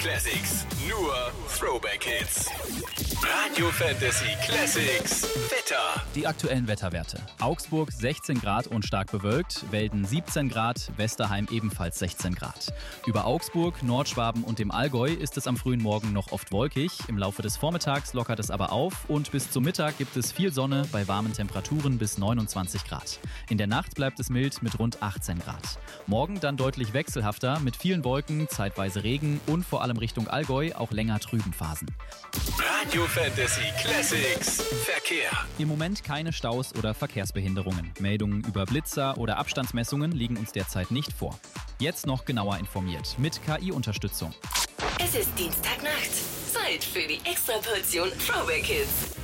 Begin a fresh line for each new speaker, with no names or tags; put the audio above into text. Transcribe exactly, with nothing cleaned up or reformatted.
Classics. Nur Throwback-Hits. Radio Fantasy Classics. Wetter.
Die aktuellen Wetterwerte. Augsburg sechzehn Grad und stark bewölkt, Welden siebzehn Grad, Westerheim ebenfalls sechzehn Grad. Über Augsburg, Nordschwaben und dem Allgäu ist es am frühen Morgen noch oft wolkig. Im Laufe des Vormittags lockert es aber auf und bis zum Mittag gibt es viel Sonne bei warmen Temperaturen bis neunundzwanzig Grad. In der Nacht bleibt es mild mit rund achtzehn Grad. Morgen dann deutlich wechselhafter mit vielen Wolken, zeitweise Regen und vor allem Richtung Allgäu auch länger trüben Phasen.
Radio Fantasy Classics. Verkehr.
Im Moment keine Staus oder Verkehrsbehinderungen. Meldungen über Blitzer oder Abstandsmessungen liegen uns derzeit nicht vor. Jetzt noch genauer informiert mit K I-Unterstützung.
Es ist Dienstagnacht. Zeit für die Extraportion Throwback Hits.